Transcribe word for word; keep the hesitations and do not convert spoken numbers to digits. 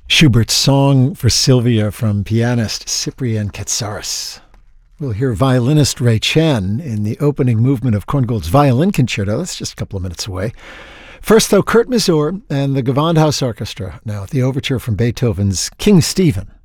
Schubert's Song for Sylvia from pianist Cyprian Katsaris. We'll hear violinist Ray Chen in the opening movement of Korngold's Violin Concerto. That's just a couple of minutes away. First, though, Kurt Masur and the Gewandhaus Orchestra now at the overture from Beethoven's King Stephen.